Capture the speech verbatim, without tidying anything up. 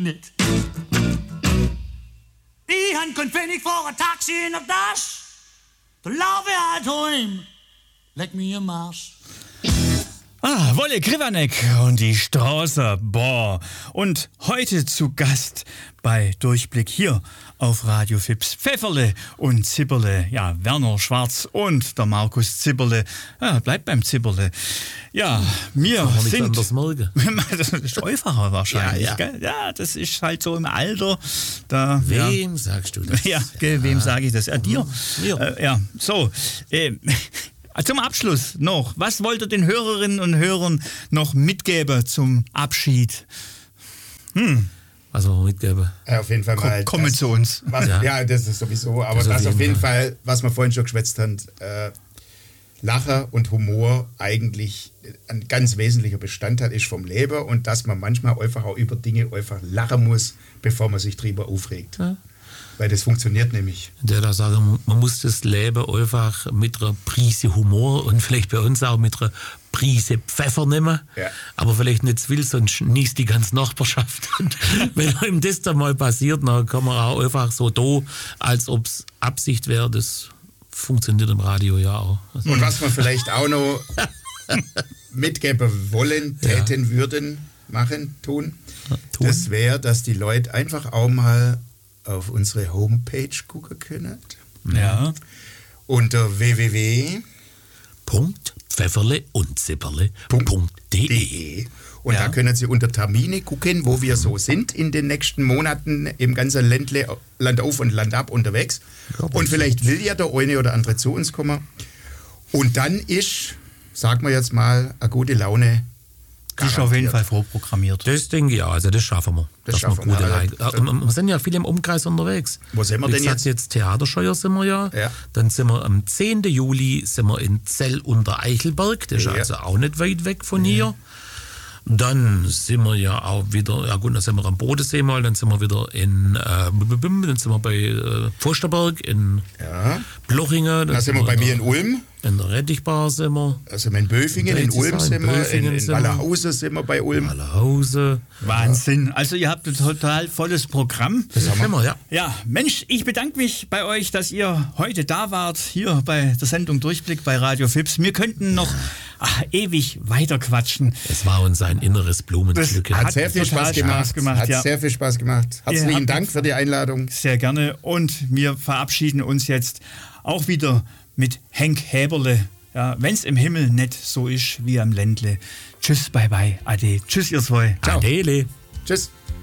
nicht. Ich han kein Pfennig vor ein Taxi in der Tasche. Da lauf ich halt heim. Leck mir im Marsch. Ah, Wolle Krivanek und die Straße, boah. Und heute zu Gast bei Durchblick hier auf Radio Fips Pfefferle und Zipperle. Ja, Werner Schwarz und der Markus Zipperle. Ja, bleibt beim Zipperle. Ja, wir sind... Das ist einfacher wahrscheinlich, ja, ja. Gell? Ja, das ist halt so im Alter. Da, Wem ja. sagst du das? Ja, gell, wem sage ich das? Ja, dir. Mir. Äh, ja, so. Äh, Zum Abschluss noch, was wollt ihr den Hörerinnen und Hörern noch mitgeben zum Abschied? Hm. Was wir mitgeben? Ja, auf jeden Fall mal. Kommen das, zu uns. Was, ja. ja, das ist sowieso, aber das, das auf jeden Fall, Fall, was wir vorhin schon geschwätzt haben, äh, Lacher und Humor eigentlich ein ganz wesentlicher Bestandteil ist vom Leben und dass man manchmal einfach auch über Dinge einfach lachen muss, bevor man sich drüber aufregt. Ja. Weil das funktioniert nämlich. Der da sagen, man muss das Leben einfach mit einer Prise Humor und vielleicht bei uns auch mit einer Prise Pfeffer nehmen. Ja. Aber vielleicht nicht zu viel, sonst niest die ganze Nachbarschaft. Und wenn einem das dann mal passiert, dann kann man auch einfach so da, als ob es Absicht wäre. Das funktioniert im Radio ja auch. Also und was wir vielleicht auch noch mitgeben wollen, täten, ja. würden, machen, tun, ja, tun. Das wäre, dass die Leute einfach auch mal auf unsere Homepage gucken können. Ja. Unter w w w punkt pfefferle und zipperle punkt de. Und ja. da können Sie unter Termine gucken, wo wir so sind in den nächsten Monaten im ganzen Ländle, Land auf und Land ab unterwegs. Ja, und vielleicht will ja der eine oder andere zu uns kommen. Und dann ist, sagen wir jetzt mal, eine gute Laune. Das ist auf jeden Fall vorprogrammiert. Das denke ich auch, also das schaffen wir. Das schaffen wir. Gute Leute. Wir sind ja viele im Umkreis unterwegs. Wo sind wir Wie denn gesagt, jetzt? jetzt Theaterscheuer sind wir ja. ja. Dann sind wir am zehnten Juli sind wir in Zell unter Eichelberg. Das ist ja. also auch nicht weit weg von ja. hier. Dann sind wir ja auch wieder, ja gut, dann sind wir am Bodensee mal, dann sind wir wieder in, äh, dann sind wir bei äh, Pfosterberg in ja. Blochingen. Dann sind wir bei mir in Ulm. In der Rettichbar sind wir. Also in Böfingen, in Ulm sind wir, in, in Wallerhausen sind wir bei Ulm. Wallerhausen. Wahnsinn. Also ihr habt ein total volles Programm. Das haben wir, ja. Ja, Mensch, ich bedanke mich bei euch, dass ihr heute da wart, hier bei der Sendung Durchblick bei Radio Fips. Wir könnten noch ach, ewig weiter quatschen. Es war uns ein inneres Blumenpflücken. Hat, hat sehr viel Spaß gemacht. Spaß gemacht. Hat ja. sehr viel Spaß gemacht. Herzlichen Dank für die Einladung. Sehr gerne. Und wir verabschieden uns jetzt auch wieder mit Henk Häberle. Ja, wenn es im Himmel nicht so ist wie am Ländle. Tschüss, bye bye, ade. Tschüss, ihr zwei. Ciao. Adele. Tschüss.